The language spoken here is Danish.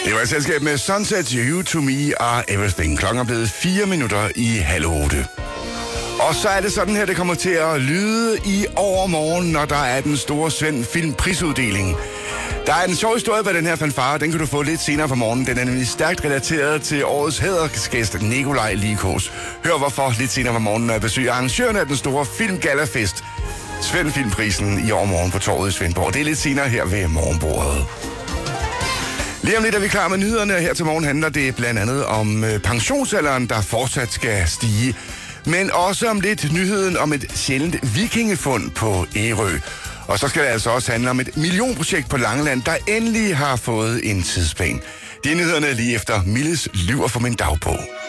Det var et selskab med Sunset, You to Me are Everything. Klokken er blevet 4 minutter i 7:30. Og så er det sådan her, det kommer til at lyde i overmorgen, når der er den store Svend Filmprisuddeling. Der er en sjov historie ved den her fanfare, den kan du få lidt senere på morgenen. Den er nemlig stærkt relateret til årets hædersgæst, Nikolaj Likos. Hør hvorfor lidt senere på morgenen, når jeg besøger arrangørerne af den store filmgallafest, Svend Filmprisen, i overmorgen på torvet i Svendborg. Det er lidt senere her ved morgenbordet. Lige om lidt er vi klar med nyhederne. Her til morgen handler det blandt andet om pensionsalderen, der fortsat skal stige. Men også om lidt nyheden om et sjældent vikingefund på Ærø. Og så skal det altså også handle om et millionprojekt på Langeland, der endelig har fået en tidsplan. Det er nyhederne lige efter Milles lyver for min dagbog.